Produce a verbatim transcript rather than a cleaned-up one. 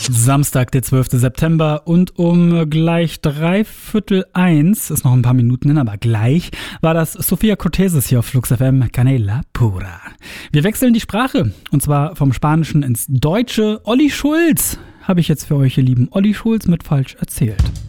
Samstag, der zwölfte September und um gleich dreiviertel eins, ist noch ein paar Minuten hin, aber gleich, war das Sophia Cortesis hier auf Flux F M, Canela Pura. Wir wechseln die Sprache und zwar vom Spanischen ins Deutsche. Olli Schulz habe ich jetzt für euch, ihr lieben Olli Schulz mit Falsch erzählt.